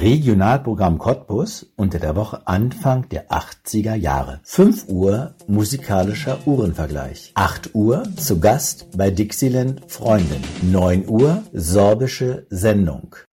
Regionalprogramm Cottbus unter der Woche Anfang der 80er Jahre. 5 Uhr musikalischer Uhrenvergleich. 8 Uhr zu Gast bei Dixieland Freundin. 9 Uhr sorbische Sendung.